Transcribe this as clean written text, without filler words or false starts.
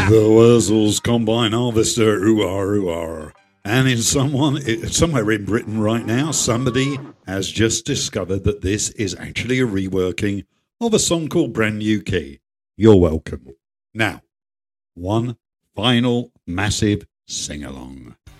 The Wurzels Combine Harvester, ooh-ah. And somewhere in Britain right now, somebody has just discovered that this is actually a reworking of a song called Brand New Key. You're welcome. Now, one final massive sing-along.